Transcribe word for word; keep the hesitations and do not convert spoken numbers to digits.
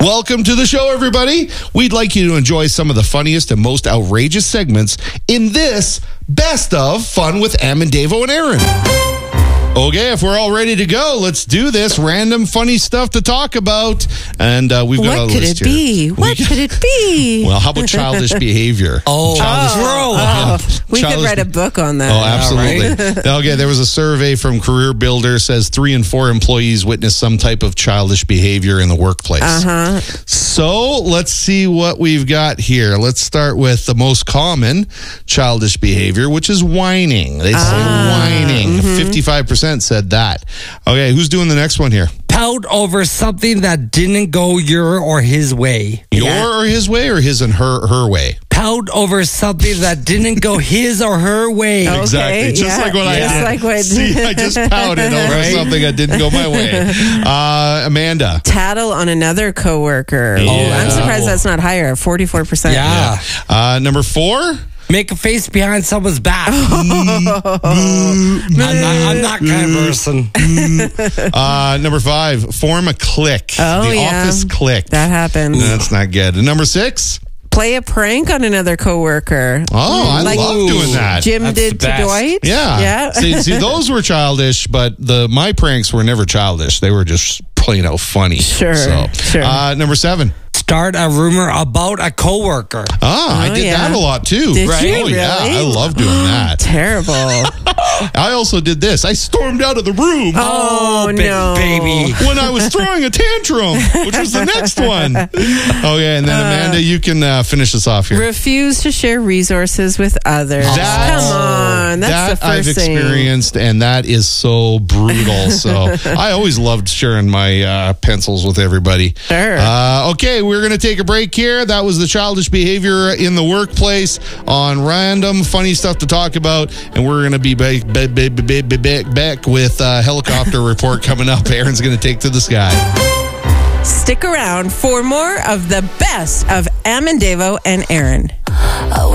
Welcome to the show, everybody. We'd like you to enjoy some of the funniest and most outrageous segments in this Best of Fun with Am and Davo and Aaron. Okay, if we're all ready to go, let's do this. Random funny stuff to talk about. And uh, we've got what a could list it be? here. What could it be? Well, how about childish behavior? Oh, childish, oh, oh. We could write a book on that. Oh, absolutely. Okay, there was a survey from Career Builder. Says three in four employees witness some type of childish behavior in the workplace. Uh-huh. So let's see what we've got here. Let's start with the most common childish behavior, which is whining. They say Ah, whining. mm-hmm. fifty-five percent said that. Okay, who's doing the next one here? Pout over something that didn't go your or his way. Your Yeah. or his way, or his and her her way? Pout over something that didn't go his or her way. Okay, Exactly. Just yeah. like what I Just did. like what- See, I just pouted over Right? something that didn't go my way. Uh, Amanda. Tattle on another coworker. Oh, Yeah. I'm surprised that's not higher. forty-four percent. Yeah. Uh, number four. Make a face behind someone's back. I'm not, I'm not kind of person. Uh, number five. Form a clique. Oh, the yeah. office clique. That happens. That's not good. And number six. Play a prank on another coworker. Oh, I Like love doing that. Jim That's did the to best. Dwight. Yeah. Yeah. see, see, those were childish, but the my pranks were never childish. They were just plain out funny. Sure, So, sure. Uh, number seven. Start a rumor about a coworker. Ah, I Oh, did yeah. that a lot too. Did right? you Oh, yeah. really? I love doing that. Terrible. I also did this. I stormed out of the room. Oh, ba- no. baby. When I was throwing a tantrum, which was the next one. Okay, and then Amanda, you can uh, finish us off here. Refuse to share resources with others. That- Come on. That's that the first I've thing. experienced, and that is so brutal. So I always loved sharing my uh, pencils with everybody. Sure. Uh, okay, we're going to take a break here. That was the childish behavior in the workplace on random funny stuff to talk about, and we're going to be back, back, back, back, back with a helicopter report coming up. Aaron's going to take to the sky. Stick around for more of the best of Am and Davo and Aaron.